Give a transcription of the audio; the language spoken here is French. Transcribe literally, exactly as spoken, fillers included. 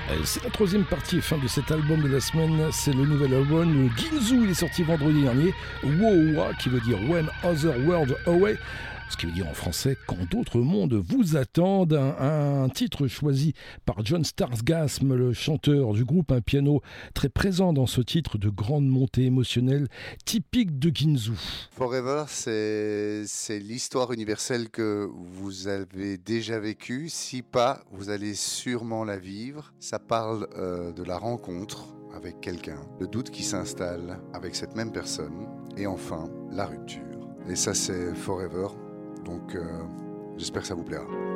Euh, C'est la troisième partie et fin de cet album de la semaine. C'est le nouvel album Ginzu. Il est sorti vendredi dernier. Wowa, qui veut dire When Other Worlds Away. Ce qui veut dire en français quand d'autres mondes vous attendent. Un, un titre choisi par John Starsgasm, le chanteur du groupe, un piano très présent dans ce titre de grande montée émotionnelle typique de Ginzu. Forever, c'est, c'est l'histoire universelle que vous avez déjà vécue. Si pas, vous allez sûrement la vivre. Ça parle euh, de la rencontre avec quelqu'un, le doute qui s'installe avec cette même personne, et enfin, la rupture. Et ça, c'est Forever. Donc, euh, j'espère que ça vous plaira.